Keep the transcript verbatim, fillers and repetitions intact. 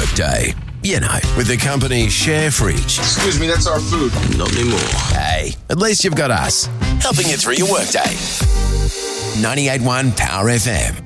workday. You know, with the company Share Fridge. Excuse me, that's our food. Not anymore. Hey, at least you've got us, helping you through your workday. ninety-eight point one Power F M.